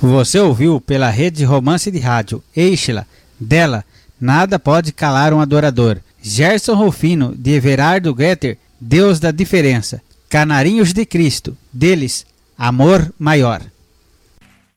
Você ouviu pela Rede de Romance de Rádio Eixe-la, dela, Nada Pode Calar um Adorador. Gerson Rufino, de Everardo Getter, Deus da Diferença. Canarinhos de Cristo, deles, Amor Maior.